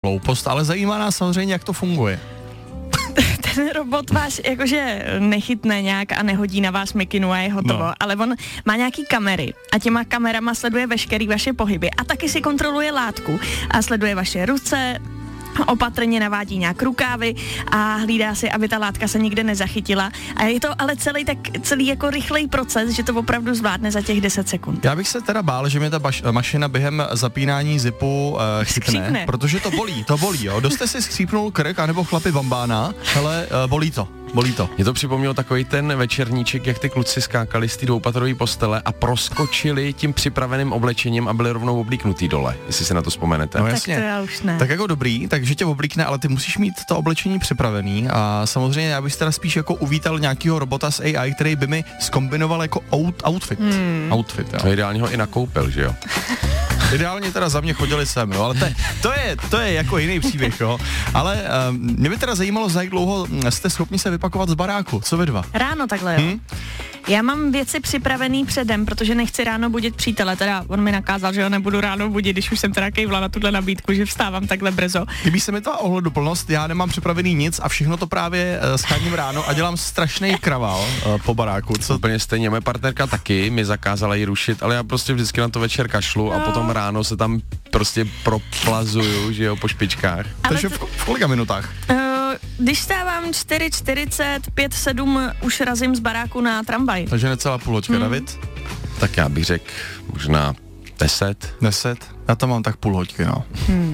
hloupost, ale zajímá nás samozřejmě, jak to funguje. Ten robot vás jakože nechytne nějak a nehodí na vás mikinu a je hotovo, ale on má nějaký kamery a těma kamerama sleduje veškerý vaše pohyby a taky si kontroluje látku a sleduje vaše ruce, opatrně navádí nějak rukávy a hlídá si, aby ta látka se nikde nezachytila. A je to ale celý jako rychlej proces, že to opravdu zvládne za těch 10 sekund. Já bych se teda bál, že mě ta mašina během zapínání zipu chytne, protože to bolí, jo. Dost jste si skřípnul krk, anebo chlapi bambána, ale bolí to. Mě to připomnělo takový ten večerníček, jak ty kluci skákali z té dvoupatrový postele a proskočili tím připraveným oblečením a byli rovnou oblíknutý dole, jestli si na to vzpomenete. No jasně. Tak to já už ne. Tak jako dobrý, takže tě oblíkne, ale ty musíš mít to oblečení připravený a samozřejmě já bych teda spíš jako uvítal nějakýho robota z AI, který by mi zkombinoval jako outfit. Outfit, jo. To je ideálně ho i nakoupil, že jo? Ideálně teda za mě chodili sem, jo, ale to je jako jiný příběh, jo. Ale mě by teda zajímalo, za jak dlouho jste schopni se vypakovat z baráku, co vy dva? Ráno takhle, jo. Já mám věci připravený předem, protože nechci ráno budit přítele, teda on mi nakázal, že ho nebudu ráno budit, když už jsem teda kejvla na tuhle nabídku, že vstávám takhle brzo. Líbí se mi ta ohleduplnost, já nemám připravený nic a všechno to právě scháním ráno a dělám strašný kraval po baráku. Co? Úplně stejně, moje partnerka taky mi zakázala ji rušit, ale já prostě vždycky na to večer kašlu a potom ráno se tam prostě proplazuju, že jo, po špičkách. Takže v kolika minutách? Když stávám 4:40, 5:07 už razím z baráku na tramvaj. Takže necelá půl hoďka, David? Tak já bych řekl možná 10. 10? Já tam mám tak půl hoďky, no.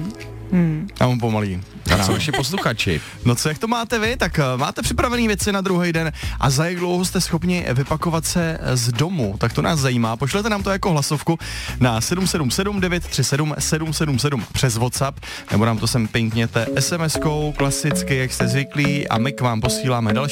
Já mám pomalý. A co vaši posluchači? No co, jak to máte vy? Tak máte připravený věci na druhý den a za jak dlouho jste schopni vypakovat se z domu? Tak to nás zajímá. Pošlete nám to jako hlasovku na 777 937 777 přes WhatsApp, nebo nám to sem pinkněte SMS-kou, klasicky, jak jste zvyklí, a my k vám posíláme další